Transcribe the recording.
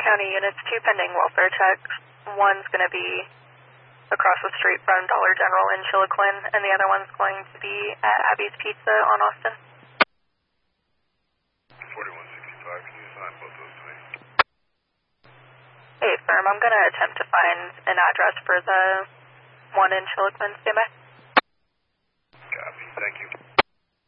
County units, 2 pending welfare checks. One's going to be across the street from Dollar General in Chiloquin, and the other one's going to be at Abby's Pizza on Austin. 4165, can you assign both those to me? Hey, firm, I'm going to attempt to find an address for the one in Chiloquin. Stand by. Copy, thank you.